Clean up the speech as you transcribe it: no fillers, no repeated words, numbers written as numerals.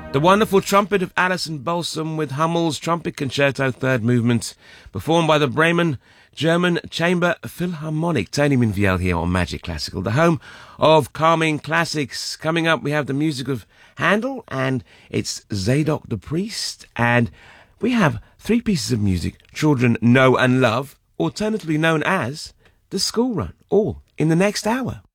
The wonderful trumpet of Alison Balsam with Hummel's Trumpet Concerto Third Movement, performed by the Bremen German Chamber Philharmonic. Tony Minviel here on Magic Classical, the home of calming classics. Coming up, we have the music of Handel, and it's Zadok the Priest, and we have three pieces of music children know and love, alternatively known as the School Run, all in the next hour.